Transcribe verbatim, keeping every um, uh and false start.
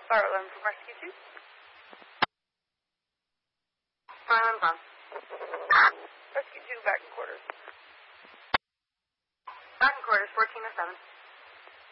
Fire eleven from Rescue two. Fire eleven gone. Rescue two, back in quarters. Back in quarters, fourteen oh seven.